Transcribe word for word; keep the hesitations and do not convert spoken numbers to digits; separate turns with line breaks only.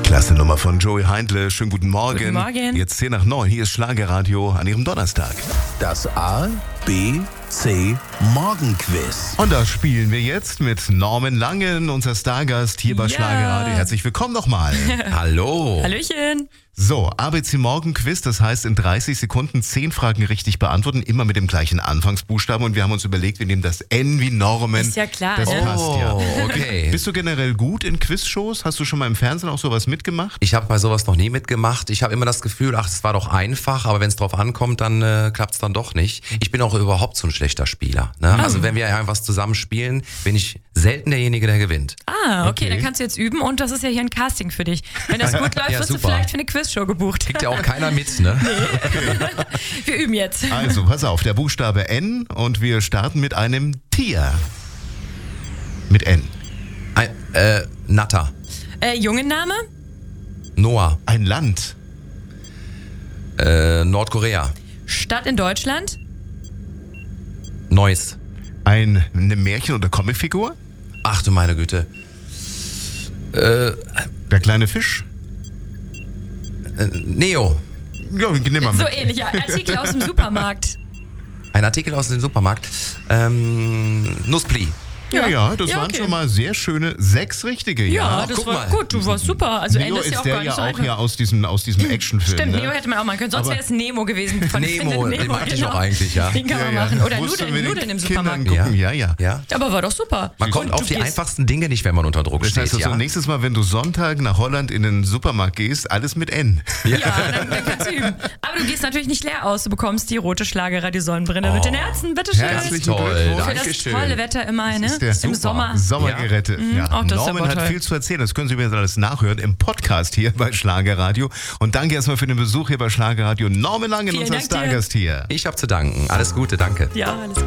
Klasse Nummer von Joey Heindle. Schönen guten Morgen.
Guten Morgen.
Jetzt zehn nach neun. Hier ist Schlagerradio an Ihrem Donnerstag.
Das A, B, C Morgenquiz.
Und das spielen wir jetzt mit Norman Langen, unser Stargast hier bei
Ja.
Schlagerradio. Herzlich willkommen nochmal.
Hallo.
Hallöchen.
So, A B C Morgenquiz, das heißt in dreißig Sekunden zehn Fragen richtig beantworten, immer mit dem gleichen Anfangsbuchstaben. Und wir haben uns überlegt, wir nehmen das N wie Norman.
Ist ja klar,
Das
ne?
passt ja.
Oh, okay.
Bist du generell gut in Quizshows? Hast du schon mal im Fernsehen auch sowas mitgemacht?
Ich habe bei sowas noch nie mitgemacht. Ich habe immer das Gefühl, ach, es war doch einfach, aber wenn es drauf ankommt, dann äh, klappt es dann doch nicht. Ich bin auch überhaupt so ein schlechter Spieler. Ne?
Mhm.
Also wenn wir einfach zusammen spielen, bin ich selten derjenige, der gewinnt.
Ah, okay,
Okay.
dann kannst du jetzt üben und das ist ja hier ein Casting für dich. Wenn das gut läuft,
Ja,
wirst du
super.
vielleicht für eine Quizshow gebucht.
Kriegt ja auch keiner mit, ne?
Wir üben jetzt.
Also, pass auf, der Buchstabe N und wir starten mit einem Tier. Mit N.
Ein, äh, Natter.
Äh, Jungenname?
Noah.
Ein Land.
Äh, Nordkorea.
Stadt in Deutschland?
Neuss.
Ein, eine Märchen- oder Comicfigur.
Ach du meine Güte. Äh,
Der kleine Fisch.
äh, Neo.
Ja, nimm mal
So
mit.
ähnlich, ja. Artikel aus dem Supermarkt.
Ein Artikel aus dem Supermarkt. Ähm, Nusspli.
Ja, ja, das
Ja,
waren
okay.
schon mal sehr schöne sechs richtige.
Ja,
Ja,
das
guck
war
mal.
gut, du warst super. Also
Neo
Ende ist ja
ist
auch
der
gar
ja
nicht so
auch
einfach.
ja aus diesem, aus diesem Actionfilm.
Stimmt,
ne?
Neo hätte man auch machen können. Sonst
Aber-
wäre es Nemo gewesen. Von
Nemo,
Findet
den mag ich
genau.
auch eigentlich, ja.
Den kann
Ja,
man
ja.
machen. Oder
Mussten
Nudeln,
wir den
Nudeln im
Kindern
Supermarkt.
gucken. Ja, ja.
Ja.
Aber war doch super.
Man kommt
Und
auf
du
die
gehst-
einfachsten Dinge nicht, wenn man unter Druck
Das
steht.
heißt, dass
ja.
du nächstes Mal, wenn du Sonntag nach Holland in den Supermarkt gehst, alles mit N.
Ja, dann, dann kannst du üben. Aber du gehst natürlich nicht leer aus. Du bekommst die rote Schlagerradio Sonnenbrille mit den Herzen. Bitteschön.
Herzlichen
toll,
Glückwunsch.
Für das
Dankeschön.
tolle Wetter immer, ne?
ist der
Im
super.
Sommer.
Sommer
Ja.
gerettet. Ja.
Auch das ist
Norman
aber
hat
toll.
viel zu erzählen. Das können Sie übrigens alles nachhören im Podcast hier bei Schlagerradio. Und danke erstmal für den Besuch hier bei Schlagerradio. Norman Langen,
Vielen
unser
Dank dir.
Stargast hier.
Ich habe zu danken. Alles Gute, danke.
Ja, alles gut.